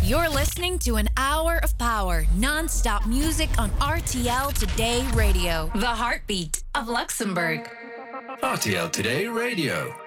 You're listening to an hour of power, non-stop music on RTL Today Radio, the heartbeat of Luxembourg. RTL Today Radio.